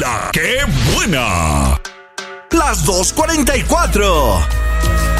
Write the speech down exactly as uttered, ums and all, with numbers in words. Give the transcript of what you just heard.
¡Hala! ¡Qué buena! Las dos cuarenta y cuatro.